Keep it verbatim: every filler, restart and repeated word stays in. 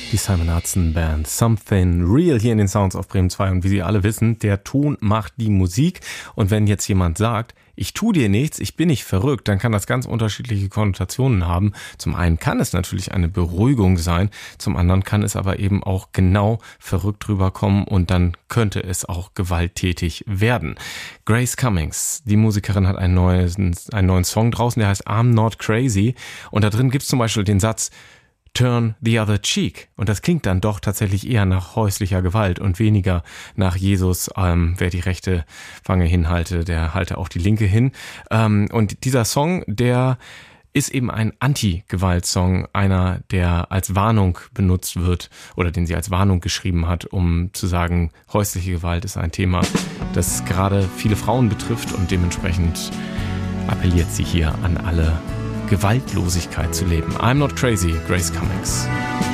Die Simon Hudson Band, Something Real hier in den Sounds auf Bremen zwei. Und wie Sie alle wissen, der Ton macht die Musik. Und wenn jetzt jemand sagt, ich tu dir nichts, ich bin nicht verrückt, dann kann das ganz unterschiedliche Konnotationen haben. Zum einen kann es natürlich eine Beruhigung sein, zum anderen kann es aber eben auch genau verrückt rüberkommen und dann könnte es auch gewalttätig werden. Grace Cummings, die Musikerin, hat einen neuen, einen neuen Song draußen, der heißt I'm Not Crazy. Und da drin gibt's zum Beispiel den Satz, Turn the other cheek. Und das klingt dann doch tatsächlich eher nach häuslicher Gewalt und weniger nach Jesus, ähm, wer die rechte Wange hinhalte, der halte auch die linke hin. Ähm, und dieser Song, der ist eben ein Anti-Gewalt-Song, einer, der als Warnung benutzt wird oder den sie als Warnung geschrieben hat, um zu sagen, häusliche Gewalt ist ein Thema, das gerade viele Frauen betrifft und dementsprechend appelliert sie hier an alle, Gewaltlosigkeit zu leben. I'm Not Crazy, Grace Cummings.